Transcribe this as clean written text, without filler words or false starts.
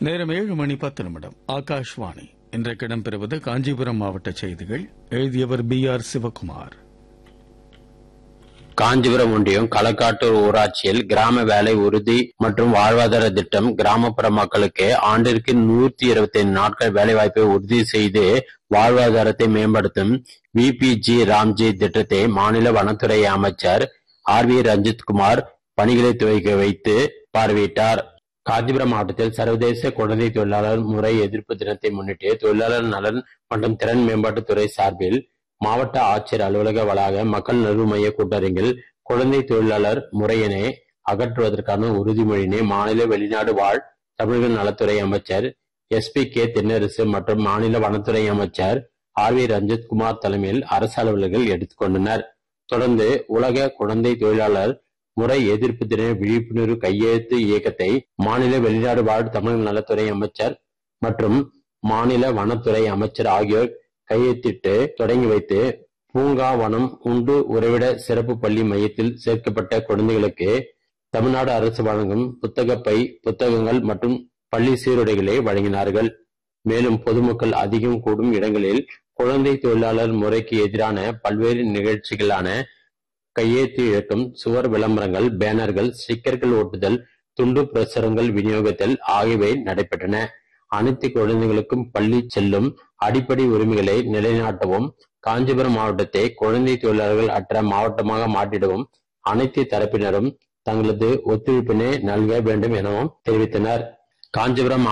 நேரம் 7:10. ஆகாஷ்வாணி. இன்றைக்கு இடம்பெறுவது காஞ்சிபுரம் மாவட்ட செய்திகள். எழுதியவர் BR சிவகுமார். காஞ்சிபுரம் ஒன்றியம் களக்காட்டூர் ஊராட்சியில் கிராம வேலை உறுதி மற்றும் வாழ்வாதார திட்டம் கிராமப்புற மக்களுக்கு ஆண்டிற்கு 125 நாட்கள் வேலைவாய்ப்பை உறுதி செய்து வாழ்வாதாரத்தை மேம்படுத்தும் VPG ராம்ஜி திட்டத்தை மாநில வனத்துறை அமைச்சர் RV ரஞ்சித்குமார் பணிகளை துவக்கி வைத்து பார்வையிட்டார். காஞ்சிபுரம் மாவட்டத்தில் சர்வதேச குழந்தை தொழிலாளர் முறை எதிர்ப்பு தினத்தை முன்னிட்டு தொழிலாளர் நலன் மற்றும் திறன் மேம்பாட்டுத்துறை சார்பில் மாவட்ட ஆட்சியர் அலுவலக வளாக மக்கள் நல்வு மைய கூட்டரங்கில் குழந்தை தொழிலாளர் முறையினை அகற்றுவதற்கான உறுதிமொழியினை மாநில வெளிநாடு வாழ் தமிழர்கள் நலத்துறை அமைச்சர் SP.K. தென்னரசு மற்றும் மாநில வனத்துறை அமைச்சர் RV ரஞ்சித்குமார் தலைமையில் அரசு அலுவலர்கள் எடுத்துக்கொண்டனர். தொடர்ந்து உலக குழந்தை தொழிலாளர் முறை எதிர்ப்பு தின விழிப்புணர்வு கையெழுத்து இயக்கத்தை மாநில வெளிநாடு வாழ் தமிழ் நலத்துறை அமைச்சர் மற்றும் மாநில வனத்துறை அமைச்சர் ஆகியோர் கையெழுத்திட்டு தொடங்கி வைத்து பூங்கா வனம் உண்டு உறைவிட சிறப்பு பள்ளி மையத்தில் சேர்க்கப்பட்ட குழந்தைகளுக்கு தமிழ்நாடு அரசு வழங்கும் புத்தகப்பை, புத்தகங்கள் மற்றும் பள்ளி சீருடைகளை வழங்கினார்கள். மேலும் பொதுமக்கள் அதிகம் கூடும் இடங்களில் குழந்தை தொழிலாளர் முறைக்கு எதிரான பல்வேறு நிகழ்ச்சிகளான கையெழுத்து இயக்கம், சுவர் விளம்பரங்கள், பேனர்கள், ஸ்டிக்கர்கள் ஒட்டுதல், துண்டு பிரசுரங்கள் விநியோகித்தல் ஆகியவை நடைபெற்றன. அனைத்து குழந்தைகளுக்கும் பள்ளி செல்லும் அடிப்படை உரிமைகளை நிலைநாட்டவும், காஞ்சிபுரம் மாவட்டத்தை குழந்தை தொழிலாளர்கள் அற்ற மாவட்டமாக மாற்றிடவும் அனைத்து தரப்பினரும் தங்களது ஒத்துழைப்பினை நல்க வேண்டும் எனவும் தெரிவித்தனர். காஞ்சிபுரம்